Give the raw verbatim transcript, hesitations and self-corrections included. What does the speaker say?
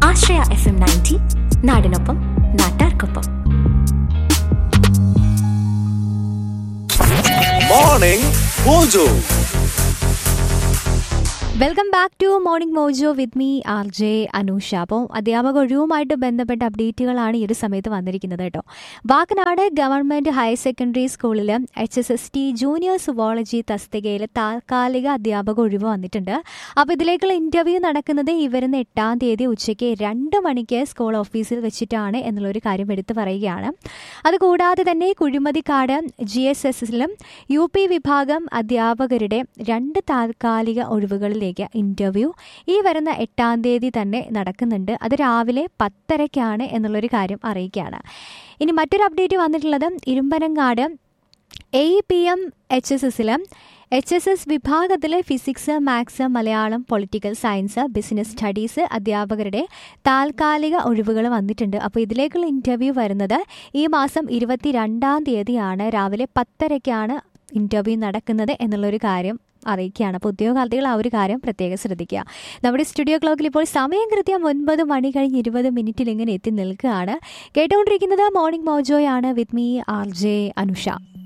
ആശ്രയ F M ninety, നാടിനൊപ്പം നാട്ടാർക്കൊപ്പം. Morning mojo. Welcome back to morning mojo with me R J Anusha. അപ്പോൾ അധ്യാപക ഒഴിവുമായിട്ട് ബന്ധപ്പെട്ട അപ്ഡേറ്റുകളാണ് ഈ ഒരു സമയത്ത് വന്നിരിക്കുന്നത് കേട്ടോ. വാക്കനാട് ഗവൺമെൻറ് ഹയർ സെക്കൻഡറി സ്കൂളിൽ H S S T junior zoology തസ്തികയിൽ താൽക്കാലിക അധ്യാപക ഒഴിവ് വന്നിട്ടുണ്ട്. അപ്പോൾ ഇതിലേക്കുള്ള ഇൻ്റർവ്യൂ നടക്കുന്നത് ഈ വരുന്ന എട്ടാം തീയതി ഉച്ചയ്ക്ക് രണ്ട് മണിക്ക് സ്കൂൾ ഓഫീസിൽ വെച്ചിട്ടാണ് എന്നുള്ളൊരു കാര്യം എടുത്തു പറയുകയാണ്. അതുകൂടാതെ തന്നെ Kuzhimathikkad G S എസിലും U P വിഭാഗം അധ്യാപകരുടെ രണ്ട് താൽക്കാലിക ഒഴിവുകളിലേക്ക് ഇന്റർവ്യൂ ഈ വരുന്ന എട്ടാം തീയതി തന്നെ നടക്കുന്നുണ്ട്. അത് രാവിലെ പത്തരയ്ക്കാണ് എന്നുള്ളൊരു കാര്യം അറിയിക്കുകയാണ്. ഇനി മറ്റൊരു അപ്ഡേറ്റ് വന്നിട്ടുള്ളത് Irumbanangad A P M H S എസിലും H S S വിഭാഗത്തിൽ physics, maths, Malayalam, political science, business studies അധ്യാപകരുടെ താൽക്കാലിക ഒഴിവുകൾ വന്നിട്ടുണ്ട്. അപ്പോൾ ഇതിലേക്കുള്ള ഇൻ്റർവ്യൂ വരുന്നത് ഈ മാസം ഇരുപത്തി രണ്ടാം തീയതിയാണ്. രാവിലെ പത്തരയ്ക്കാണ് ഇൻ്റർവ്യൂ നടക്കുന്നത് എന്നുള്ളൊരു കാര്യം അറിയിക്കുകയാണ്. അപ്പോൾ ഉദ്യോഗാർത്ഥികൾ ആ ഒരു കാര്യം പ്രത്യേകം ശ്രദ്ധിക്കുക. നമ്മുടെ സ്റ്റുഡിയോ ക്ലോക്കിൽ ഇപ്പോൾ സമയം കൃത്യം ഒൻപത് മണി കഴിഞ്ഞ് ഇരുപത് മിനിറ്റിൽ ഇങ്ങനെ എത്തി നിൽക്കുകയാണ്. കേട്ടുകൊണ്ടിരിക്കുന്നത് morning മോജോയാണ് with me R J Anusha.